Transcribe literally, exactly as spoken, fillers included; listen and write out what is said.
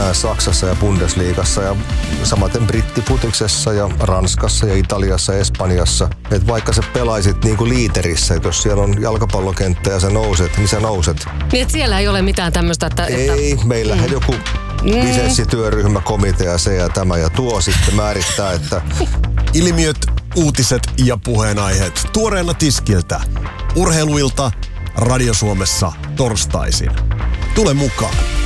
Saksassa ja Bundesliigassa ja samaten brittiputiksessa ja Ranskassa ja Italiassa ja Espanjassa. Et vaikka sä pelaisit niinku liiterissä, että jos siellä on jalkapallokenttä ja sä nouset, niin sä nouset. Niin et siellä ei ole mitään tämmöistä, että... Ei, että... meillähän mm. joku lisenssityöryhmä, komitea, se ja tämä ja tuo sitten määrittää, että... Ilmiöt, uutiset ja puheenaiheet tuoreena tiskiltä. Urheiluilta Radio Suomessa torstaisin. Tule mukaan.